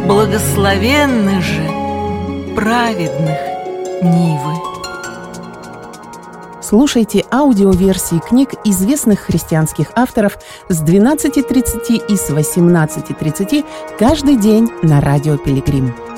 Благословенны же праведных нивы. Слушайте аудиоверсии книг известных христианских авторов с 12:30 и с 18:30 каждый день на Радио Пилигрим.